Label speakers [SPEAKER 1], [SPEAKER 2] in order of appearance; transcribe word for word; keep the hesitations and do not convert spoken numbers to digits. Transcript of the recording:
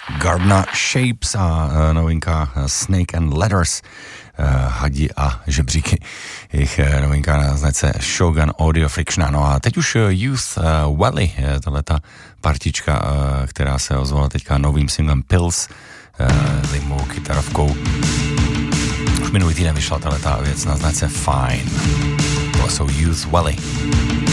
[SPEAKER 1] Gardner Shapes a novinka Snake and Ladders, hadi a žebříky, jejich novinka na značce Shogun Audio Friction. No a teď už Youth Valley, tahleta partička, která se ozvala teďka novým singlem Pills, zajímavou kytarovkou. Už minulý týden vyšla tahleta věc na značce Fine. To jsou Youth Valley.